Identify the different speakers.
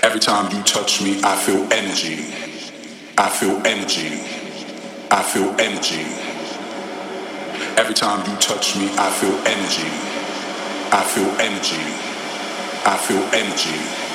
Speaker 1: Every time you touch me, I feel energy. I feel energy. I feel energy. Every time you touch me, I feel energy. I feel energy. I feel energy.